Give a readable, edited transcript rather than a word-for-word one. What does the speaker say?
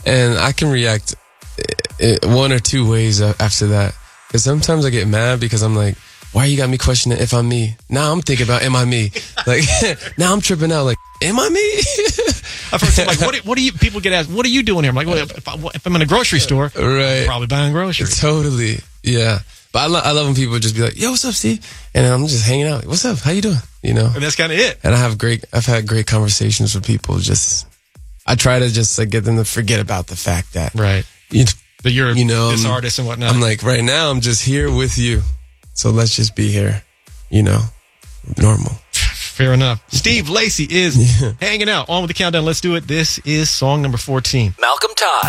And I can react one or two ways after that. Because sometimes I get mad because I'm like, why you got me questioning if I'm me? Now I'm thinking about, am I me? Like, now I'm tripping out like, am I me? I've heard some, like, what do you, people get asked, what are you doing here? I'm like, well, if I'm in a grocery store, right. I'm probably buying groceries. Totally. Yeah. But I love when people just be like, yo, what's up, Steve? And I'm just hanging out. What's up? How you doing? You know? And that's kind of it. And I've had great conversations with people. I try to just like get them to forget about the fact that, right. That you're this artist and whatnot. I'm like, right now, I'm just here with you. So let's just be here, normal. Fair enough. Steve Lacy is hanging out on with the countdown. Let's do it. This is song number 14. Malcolm Todd.